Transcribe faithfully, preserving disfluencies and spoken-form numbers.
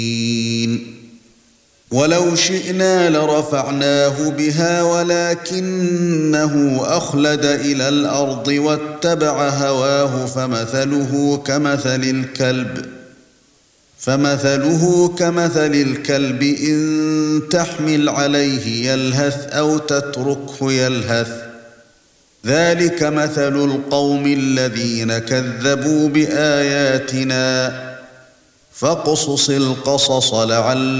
ولو شئنا لرفعناه بها ولكنه أخلد إلى الأرض واتبع هواه فمثله كمثل الكلب فمثله كمثل الكلب إن تحمل عليه يلهث أو تتركه يلهث ذلك مثل القوم الذين كذبوا بآياتنا فاقصص القصص لعلهم